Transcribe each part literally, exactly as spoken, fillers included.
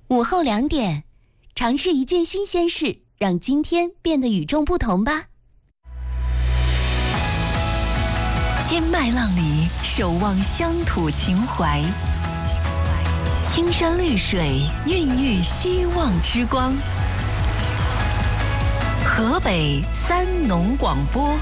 午后两点，尝试一件新鲜事，让今天变得与众不同吧。 千麦浪里守望乡土情怀，青山绿水孕育希望之光。河北三农广播。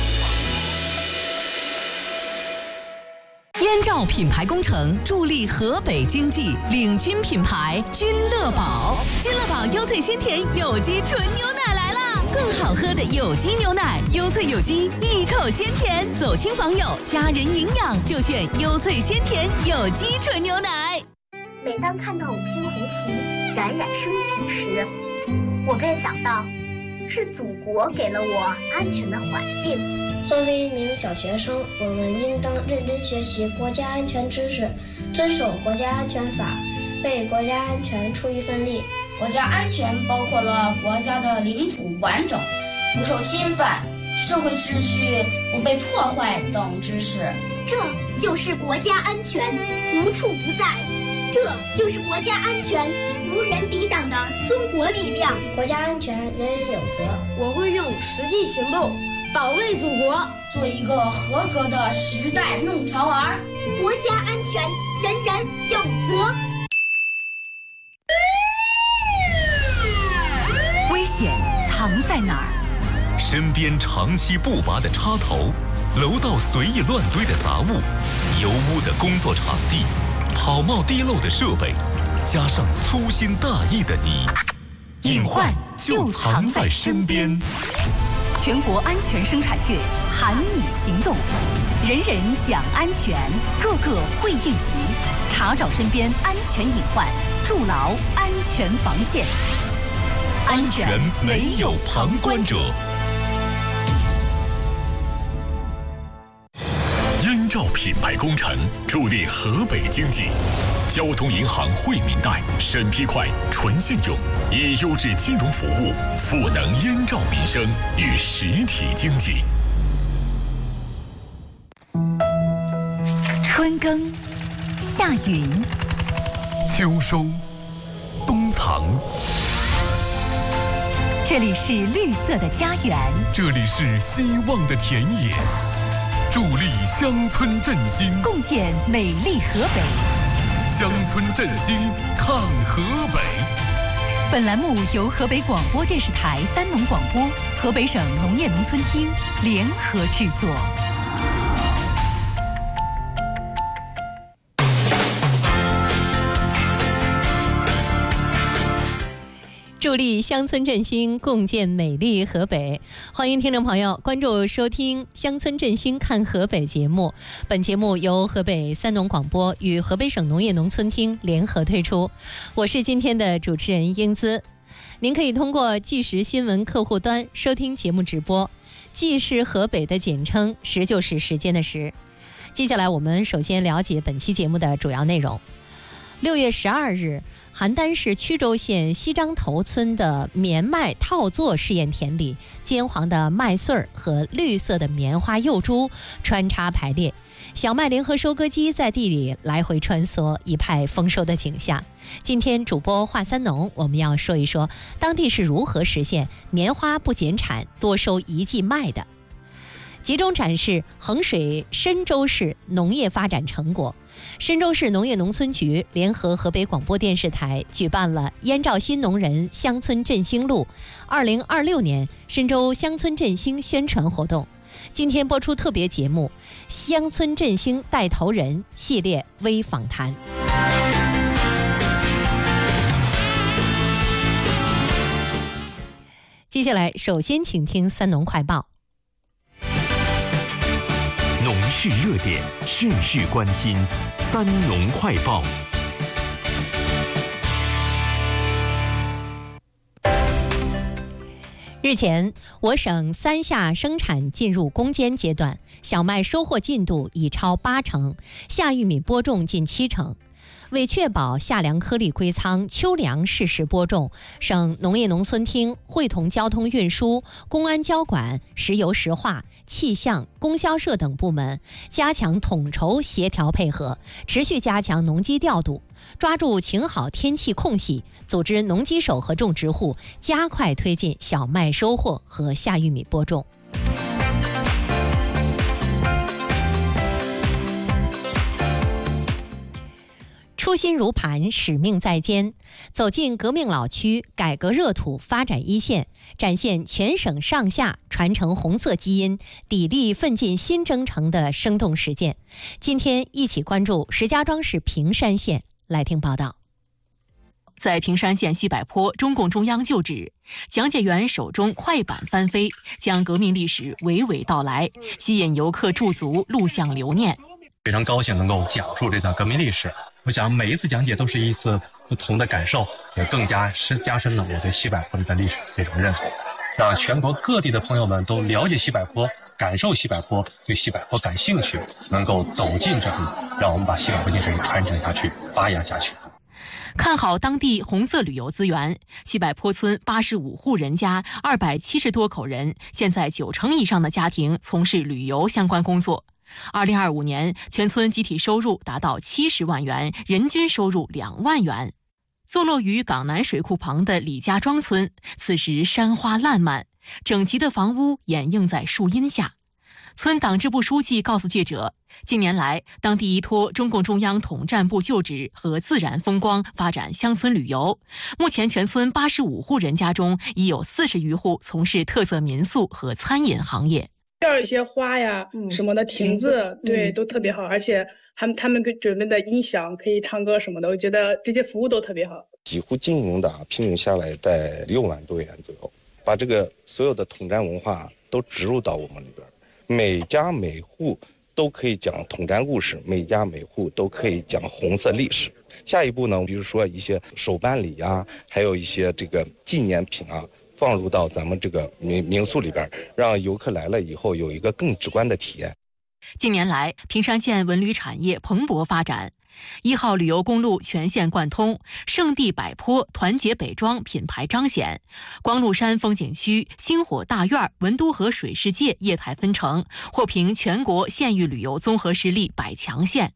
燕赵品牌工程助力河北经济，领军品牌君乐宝。君乐宝优萃鲜甜有机纯牛奶来啦！更好喝的有机牛奶，优萃有机，一口鲜甜。走亲访友，家人营养就选优萃鲜甜有机纯牛奶。 每当看到五星红旗冉冉升起时，我便想到，是祖国给了我安全的环境。 作为一名小学生，我们应当认真学习国家安全知识，遵守国家安全法，为国家安全出一份力。 国家安全包括了国家的领土完整、不受侵犯、社会秩序不被破坏等知识。 这就是国家安全，无处不在。这就是国家安全，无人抵挡的中国力量。 国家安全人人有责， 我会用实际行动保卫祖国， 做一个合格的时代弄潮儿。 国家安全人人有责。 危险藏在哪儿？ 身边长期不拔的插头，楼道随意乱堆的杂物，油污的工作场地，跑冒滴漏的设备，加上粗心大意的你，隐患就藏在身边。 全国安全生产月喊你行动，人人讲安全，个个会应急，查找身边安全隐患，筑牢安全防线。 安全没有旁观者。燕赵品牌工程助力河北经济。交通银行惠民贷审批快、纯信用，以优质金融服务赋能燕赵民生与实体经济。 春耕，夏耘， 秋收，冬藏。 这里是绿色的家园， 这里是希望的田野，助力乡村振兴， 共建美丽河北。 乡村振兴看河北。 本栏目由河北广播电视台三农广播、河北省农业农村厅联合制作。 助力乡村振兴，共建美丽河北。欢迎听众朋友关注收听《乡村振兴看河北》节目。本节目由河北三农广播与河北省农业农村厅联合推出。我是今天的主持人英姿。您可以通过即时新闻客户端收听节目直播。即是河北的简称，时就是时间的时。接下来我们首先了解本期节目的主要内容。六月十二日，邯郸市曲周县西张头村的棉麦套作试验田里，金黄的麦穗儿和绿色的棉花幼株穿插排列，小麦联合收割机在地里来回穿梭，一派丰收的景象。今天主播话三农，我们要说一说当地是如何实现棉花不减产、多收一季麦的。集中展示衡水深州市农业发展成果。深州市农业农村局联合河北广播电视台举办了燕赵新农人乡村振兴路二零二六年深州乡村振兴宣传活动。今天播出特别节目《乡村振兴带头人》系列微访谈。接下来，首先请听三农快报。 农事热点，事事关心，三农快报。 日前，我省三夏生产进入攻坚阶段，小麦收获进度已超八成，夏玉米播种近七成。 为确保夏粮颗粒归仓、秋粮适时播种，省农业农村厅会同交通运输、公安交管、石油石化、气象、供销社等部门，加强统筹协调配合，持续加强农机调度，抓住晴好天气空隙，组织农机手和种植户加快推进小麦收获和夏玉米播种。初心如磐，使命在肩，走进革命老区，改革热土，发展一线，展现全省上下传承红色基因、砥砺奋进新征程的生动实践。今天一起关注石家庄市平山县，来听报道。 在平山县西柏坡中共中央旧址，讲解员手中快板翻飞，将革命历史娓娓道来，吸引游客驻足录像留念。 非常高兴能够讲述这段革命历史，我想每一次讲解都是一次不同的感受，也更加深加深了我对西柏坡这段历史这种认同，让全国各地的朋友们都了解西柏坡，感受西柏坡，对西柏坡感兴趣，能够走进这里，让我们把西柏坡精神传承下去，发扬下去。 看好当地红色旅游资源，西柏坡村八十五户人家，二百七十多口人，现在九成以上的家庭从事旅游相关工作。二零二五年，全村集体收入达到七十万元，人均收入两万元。坐落于港南水库旁的李家庄村，此时山花烂漫，整齐的房屋掩映在树荫下。村党支部书记告诉记者，近年来，当地依托中共中央统战部旧址和自然风光发展乡村旅游。目前，全村八十五户人家中，已有四十余户从事特色民宿和餐饮行业。 这儿一些花呀、嗯、什么的亭子、嗯、对、嗯、都特别好，而且他们他们给准备的音响可以唱歌什么的，我觉得这些服务都特别好。 几乎经营的平均下来在六万多元左右，把这个所有的统战文化都植入到我们里边，每家每户都可以讲统战故事，每家每户都可以讲红色历史。下一步呢，比如说一些手办礼啊，还有一些这个纪念品啊，放入到咱们这个民民宿里边，让游客来了以后有一个更直观的体验。 近年来，平山县文旅产业蓬勃发展，一号旅游公路全线贯通，圣地柏坡、团结北庄品牌彰显，光禄山风景区、星火大院、文都河水世界业态纷呈，获评全国县域旅游综合实力百强县。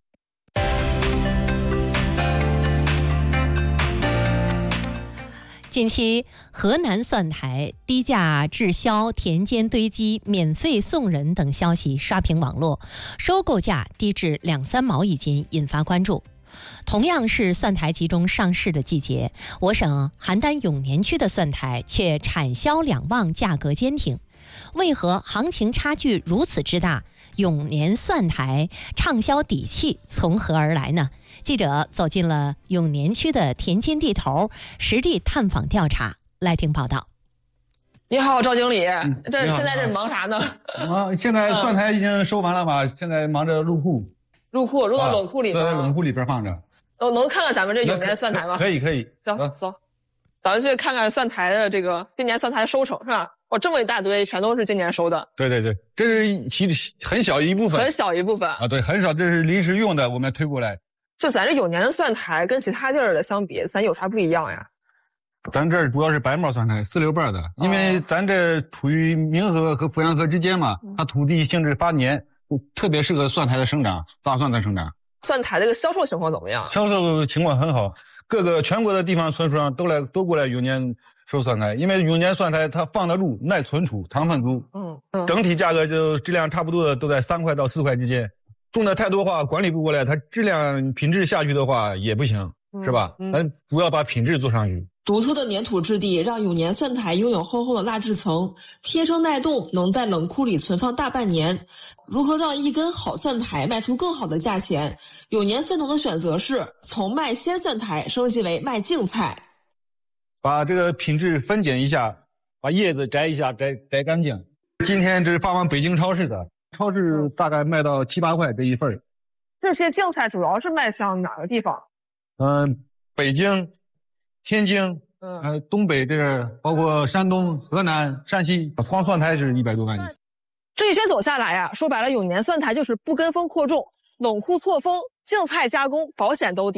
近期，河南蒜台低价滞销、田间堆积、免费送人等消息刷屏网络，收购价低至两三毛一斤，引发关注。同样是蒜台集中上市的季节，我省邯郸永年区的蒜台却产销两旺，价格坚挺。为何行情差距如此之大？永年蒜台畅销底气从何而来呢？记者走进了永年区的田间地头，实地探访调查，来听报道。 你好，赵经理， 嗯、 这现在这忙啥呢？ 啊，现在蒜台已经收完了吧？现在忙着入库。 入库，入到冷库里边。 在冷库里边放着。 能能看看咱们这永年蒜台吗？ 可以，可以。 行，走，咱们去看看蒜台的这个今年蒜台收成是吧？哦，这么一大堆，全都是今年收的。 对对对，这是其很小一部分。 很小一部分啊，对，很少，这是临时用的，我们推过来。 就咱这永年的蒜台跟其他地儿的相比，咱有啥不一样呀？ 咱这主要是白毛蒜台，四六瓣的，因为咱这处于明河和阜阳河之间嘛，它土地性质发黏，特别适合蒜台的生长，大蒜的生长。 蒜台这个销售情况怎么样？ 销售情况很好，各个全国的地方村书上都来都过来永年收蒜台，因为永年蒜台它放得住，耐存储，糖分足， 嗯嗯， 整体价格就质量差不多的都在三块到四块之间。种的太多话，管理不过来，它质量品质下去的话也不行，嗯、是吧？嗯、咱主要把品质做上去。 独特的粘土质地让永年蒜台拥有厚厚的蜡质层，贴生耐冻，能在冷库里存放大半年。如何让一根好蒜台卖出更好的价钱？永年蒜农的选择是从卖鲜蒜台升级为卖净菜， 把这个品质分拣一下，把叶子摘一下，摘摘干净。今天这是发往北京超市的。超市大概卖到七八块这一份。 这些净菜主要是卖向哪个地方？ 嗯，北京、天津，嗯，呃，东北这个包括山东、河南、山西，光蒜台是一百多万斤。 这一圈走下来啊，说白了，永年蒜台就是不跟风扩种，冷库错峰，净菜加工保险都低。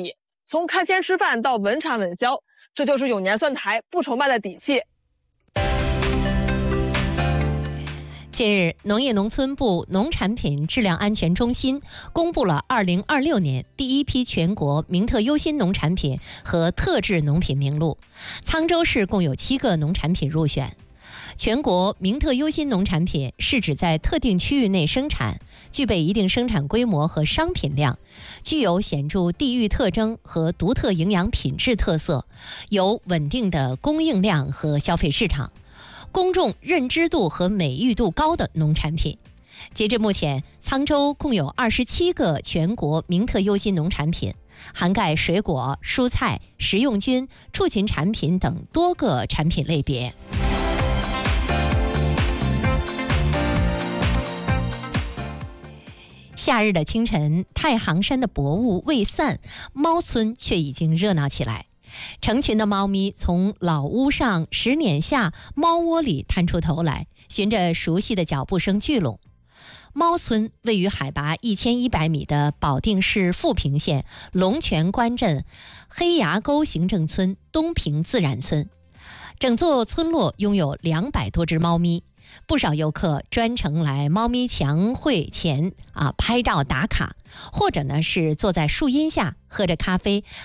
从看天吃饭到稳产稳销，这就是永年蒜苔不愁卖的底气。 近日，农业农村部农产品质量安全中心公布了二零二六年第一批全国名特优新农产品和特质农品名录，沧州市共有七个农产品入选。全国名特优新农产品是指在特定区域内生产，具备一定生产规模和商品量，具有显著地域特征和独特营养品质特色，有稳定的供应量和消费市场，公众认知度和美誉度高的农产品。截至目前，沧州共有二十七个全国名特优新农产品，涵盖水果、蔬菜、食用菌、畜禽产品等多个产品类别。夏日的清晨，太行山的薄雾未散，猫村却已经热闹起来。成群的猫咪从老屋上石碾下猫窝里探出头来，循着熟悉的脚步声聚拢。猫村位于海拔一千一百米的保定市富平县龙泉关镇黑崖沟行政村东平自然村，整座村落拥有两百多只猫咪。不少游客专程来猫咪墙绘前啊拍照打卡，或者呢是坐在树荫下喝着咖啡，